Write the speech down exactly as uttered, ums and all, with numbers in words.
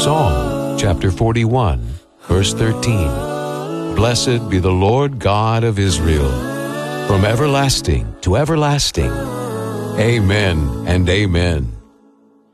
Psalm chapter forty-one, verse thirteen. Blessed be the Lord God of Israel, from everlasting to everlasting. Amen and amen.